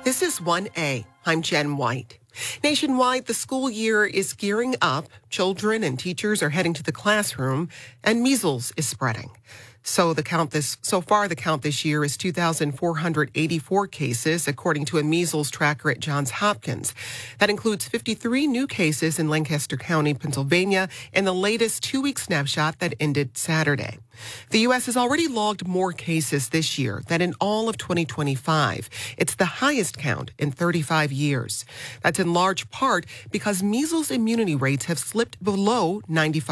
This is 1A. I'm Jen White. Nationwide, the school year is gearing up. Children and teachers are heading to the classroom, and measles is spreading. So far the count this year is 2,484 cases, according to a measles tracker at Johns Hopkins. That includes 53 new cases in Lancaster County, Pennsylvania, in the latest 2-week snapshot that ended Saturday. The U.S. has already logged more cases this year than in all of 2025. It's the highest count in 35 years. That's in large part because measles immunity rates have slipped below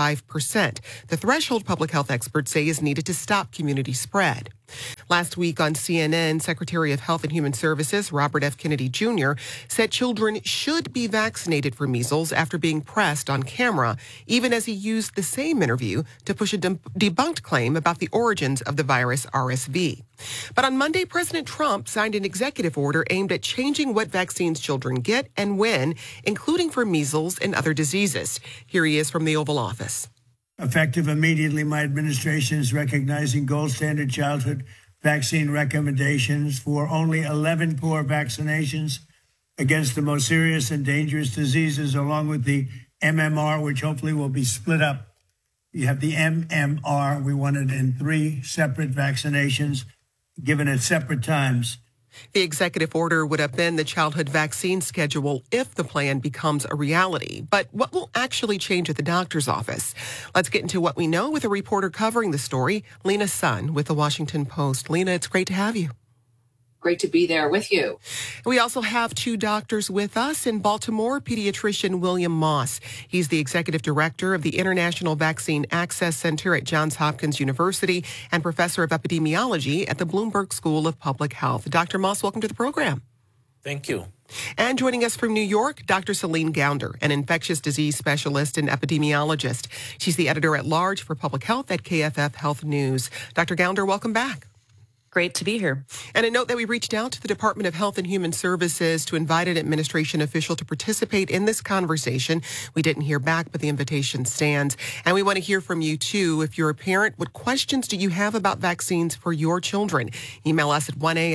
95%, the threshold public health experts say is needed to stop community spread. Last week on CNN, Secretary of Health and Human Services Robert F. Kennedy Jr. said children should be vaccinated for measles after being pressed on camera, even as he used the same interview to push a debunked claim about the origins of the virus RSV. But on Monday, President Trump signed an executive order aimed at changing what vaccines children get and when, including for measles and other diseases. Here he is from the Oval Office. Effective immediately, my administration is recognizing gold standard childhood vaccine recommendations for only 11 core vaccinations against the most serious and dangerous diseases, along with the MMR, which hopefully will be split up. You have the MMR. We want it in 3 separate vaccinations given at separate times. The executive order would upend the childhood vaccine schedule if the plan becomes a reality. But what will actually change at the doctor's office? Let's get into what we know with a reporter covering the story, Lena Sun with the Washington Post. Lena, it's great to have you. Great to be there with you. We also have 2 doctors with us in Baltimore, pediatrician William Moss. He's the executive director of the International Vaccine Access Center at Johns Hopkins University and professor of epidemiology at the Bloomberg School of Public Health. Dr. Moss, welcome to the program. Thank you. And joining us from New York, Dr. Celine Gounder, an infectious disease specialist and epidemiologist. She's the editor-at-large for public health at KFF Health News. Dr. Gounder, welcome back. Great to be here. And a note that we reached out to the Department of Health and Human Services to invite an administration official to participate in this conversation. We didn't hear back, but the invitation stands. And we want to hear from you, too. If you're a parent, what questions do you have about vaccines for your children? Email us at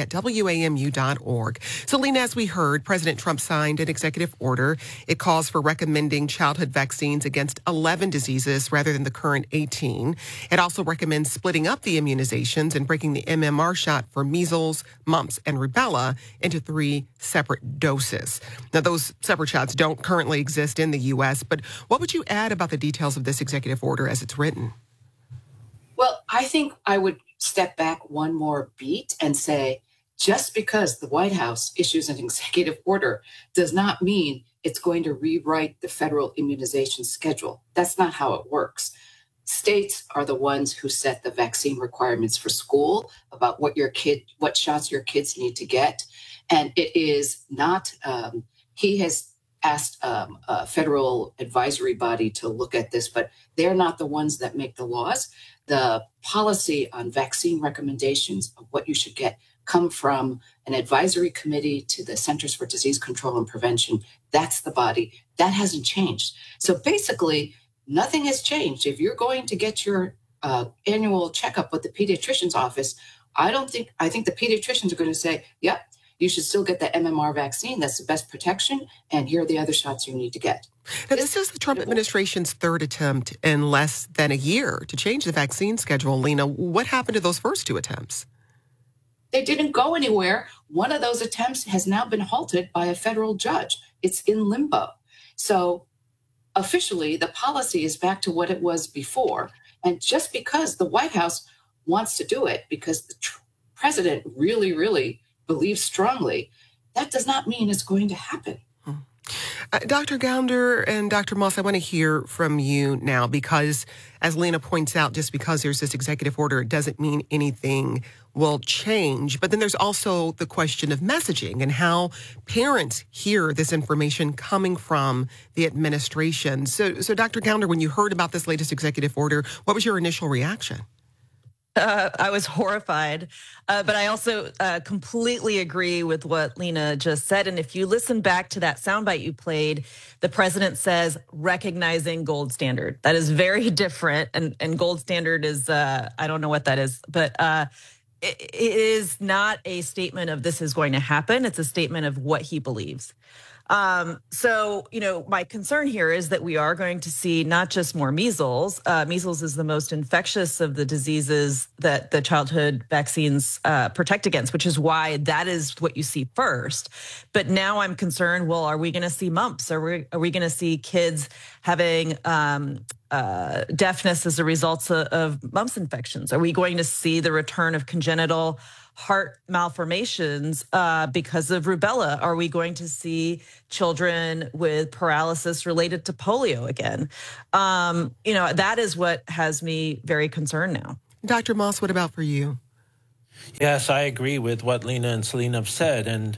1a@wamu.org. So, Lena, as we heard, President Trump signed an executive order. It calls for recommending childhood vaccines against 11 diseases rather than the current 18. It also recommends splitting up the immunizations and breaking the MMR shot for measles, mumps, and rubella into 3 separate doses. Now, those separate shots don't currently exist in the U.S., but what would you add about the details of this executive order as it's written? Well, I think I would step back one more beat and say, just because the White House issues an executive order does not mean it's going to rewrite the federal immunization schedule. That's not how it works. States are the ones who set the vaccine requirements for school about what shots your kids need to get. And it is not, he has asked a federal advisory body to look at this, but they're not the ones that make the laws. The policy on vaccine recommendations of what you should get come from an advisory committee to the Centers for Disease Control and Prevention. That's the body. That hasn't changed. So basically, nothing has changed. If you're going to get your annual checkup with the pediatrician's office, I think the pediatricians are going to say, yep, you should still get the MMR vaccine. That's the best protection. And here are the other shots you need to get. Now, this is the Trump administration's 3rd attempt in less than a year to change the vaccine schedule. Lena, what happened to those first 2 attempts? They didn't go anywhere. One of those attempts has now been halted by a federal judge. It's in limbo. So officially, the policy is back to what it was before. And just because the White House wants to do it, because the president really, really believes strongly, that does not mean it's going to happen. Dr. Gounder and Dr. Moss, I want to hear from you now because, as Lena points out, just because there's this executive order, it doesn't mean anything will change. But then there's also the question of messaging and how parents hear this information coming from the administration. So Dr. Gounder, when you heard about this latest executive order, what was your initial reaction? I was horrified, but I also completely agree with what Lena just said. And if you listen back to that soundbite you played, the president says recognizing gold standard. That is very different. And gold standard is, I don't know what that is, but it is not a statement of this is going to happen. It's a statement of what he believes. So, my concern here is that we are going to see not just more measles. Measles is the most infectious of the diseases that the childhood vaccines protect against, which is why that is what you see first. But now I'm concerned, well, are we going to see mumps? Are we going to see kids having deafness as a result of mumps infections? Are we going to see the return of congenital heart malformations because of rubella? Are we going to see children with paralysis related to polio again? That is what has me very concerned now. Dr. Moss, what about for you? Yes, I agree with what Lena and Selena have said. And,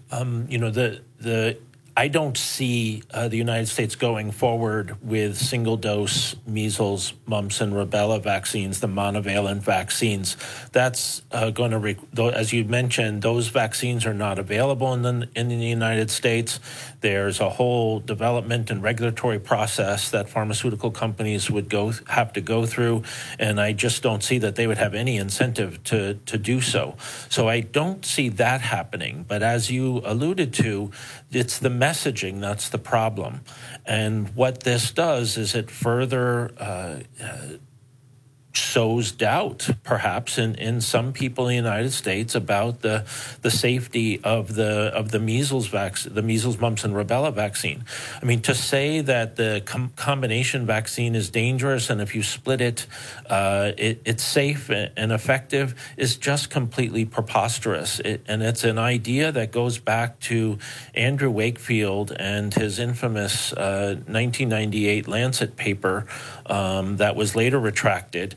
I don't see the United States going forward with single-dose measles, mumps, and rubella vaccines, the monovalent vaccines. That's going to, as you mentioned, those vaccines are not available in the United States. There's a whole development and regulatory process that pharmaceutical companies would have to go through, and I just don't see that they would have any incentive to do so. So I don't see that happening. But as you alluded to, it's the messaging that's the problem. And what this does is it further sows doubt, perhaps, in some people in the United States about the safety of the measles vaccine, the measles, mumps, and rubella vaccine. I mean, to say that the combination vaccine is dangerous and if you split it, it's safe and effective is just completely preposterous. And it's an idea that goes back to Andrew Wakefield and his infamous 1998 Lancet paper that was later retracted.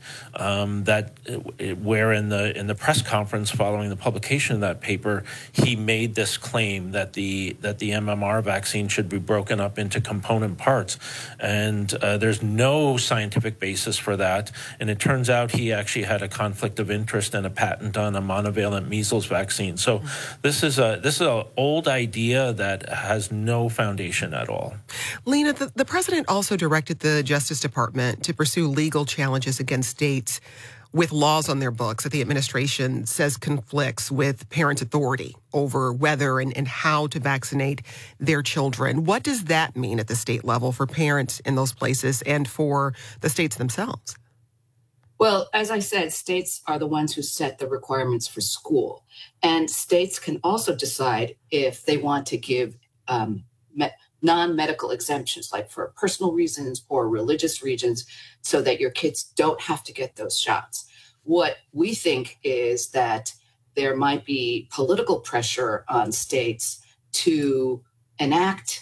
Where in the press conference following the publication of that paper, he made this claim that the MMR vaccine should be broken up into component parts, and there's no scientific basis for that. And it turns out he actually had a conflict of interest and a patent on a monovalent measles vaccine. So this is an old idea that has no foundation at all. Lena, the president also directed the Justice Department to pursue legal challenges against states with laws on their books that the administration says conflicts with parents' authority over whether and how to vaccinate their children. What does that mean at the state level for parents in those places and for the states themselves? Well, as I said, states are the ones who set the requirements for school. And states can also decide if they want to give non-medical exemptions, like for personal reasons or religious reasons, so that your kids don't have to get those shots. What we think is that there might be political pressure on states to enact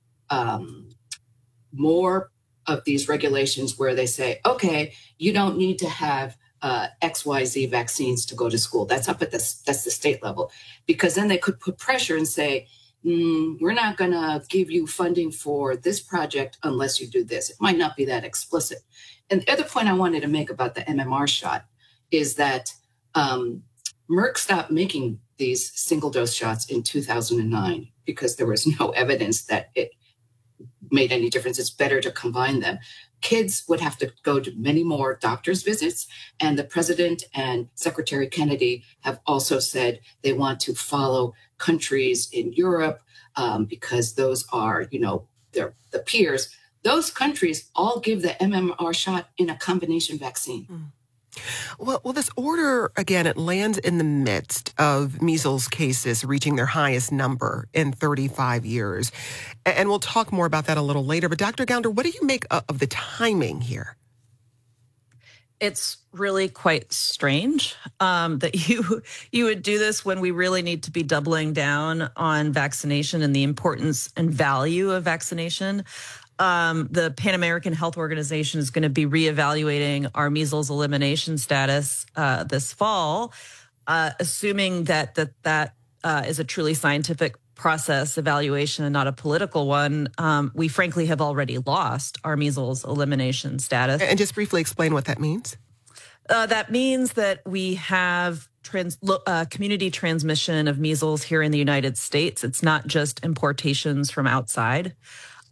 more of these regulations where they say, okay, you don't need to have XYZ vaccines to go to school. That's the state level, because then they could put pressure and say, we're not going to give you funding for this project unless you do this. It might not be that explicit. And the other point I wanted to make about the MMR shot is that Merck stopped making these single dose shots in 2009 because there was no evidence that it made any difference. It's better to combine them. Kids would have to go to many more doctor's visits. And the president and Secretary Kennedy have also said they want to follow countries in Europe because those are, they're the peers. Those countries all give the MMR shot in a combination vaccine. Well, this order, again, it lands in the midst of measles cases reaching their highest number in 35 years. And we'll talk more about that a little later. But Dr. Gounder, what do you make of the timing here? It's really quite strange that you would do this when we really need to be doubling down on vaccination and the importance and value of vaccination. The Pan American Health Organization is going to be reevaluating our measles elimination status this fall, assuming that is a truly scientific process evaluation and not a political one. We frankly have already lost our measles elimination status. And just briefly explain what that means. That means that we have community transmission of measles here in the United States. It's not just importations from outside.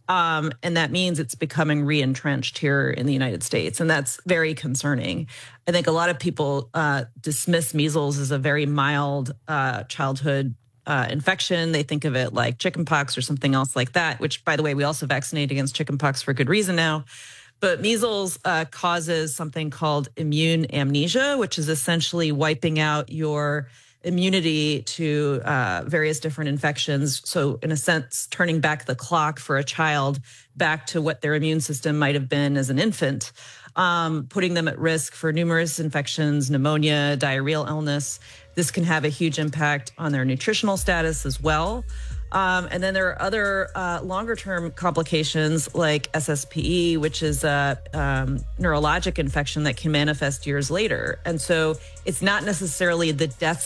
And that means it's becoming re-entrenched here in the United States. And that's very concerning. I think a lot of people dismiss measles as a very mild childhood infection. They think of it like chickenpox or something else like that, which, by the way, we also vaccinate against chickenpox for good reason now. But measles causes something called immune amnesia, which is essentially wiping out your immunity to various different infections. So in a sense, turning back the clock for a child back to what their immune system might have been as an infant, putting them at risk for numerous infections, pneumonia, diarrheal illness. This can have a huge impact on their nutritional status as well. And then there are other longer-term complications like SSPE, which is a neurologic infection that can manifest years later. And so it's not necessarily the death